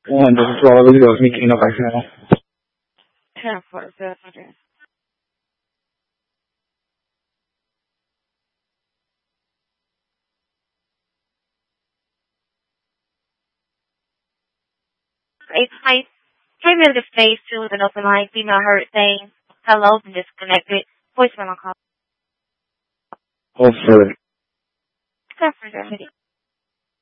And this is probably was making a vaccine. 10-4, 8. Came into phase 2 with an open line. Female heard saying, hello, and disconnected. Voicemail call. Hopefully. 10-4.